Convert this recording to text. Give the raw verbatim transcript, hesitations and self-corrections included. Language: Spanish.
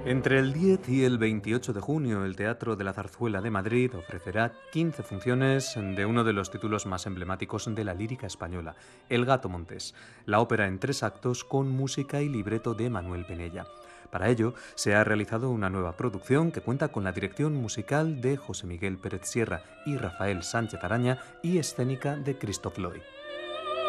Entre el diez y el veintiocho de junio, el Teatro de la Zarzuela de Madrid ofrecerá quince funciones de uno de los títulos más emblemáticos de la lírica española, El Gato Montés, la ópera en tres actos con música y libreto de Manuel Penella. Para ello, se ha realizado una nueva producción que cuenta con la dirección musical de José Miguel Pérez Sierra y Rafael Sánchez Araña y escénica de Christoph Loy.